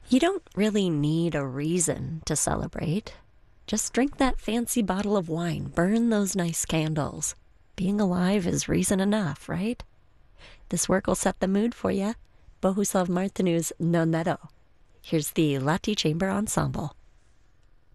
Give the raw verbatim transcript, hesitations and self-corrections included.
You don't really need a reason to celebrate. Just drink that fancy bottle of wine, burn those nice candles. Being alive is reason enough, right? This work will set the mood for you. Bohuslav Martinu's Nonetto. Here's the Lati Chamber Ensemble.